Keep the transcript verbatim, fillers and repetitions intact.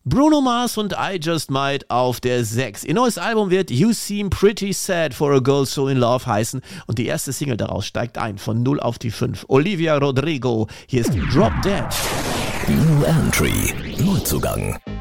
Bruno Mars und I Just Might auf der sechs. Ihr neues Album wird You Seem Pretty Sad for a Girl So in Love heißen und die erste Single daraus steigt ein von null auf die fünf. Olivia Rodrigo, hier ist Drop Dead. New Entry, Neuzugang.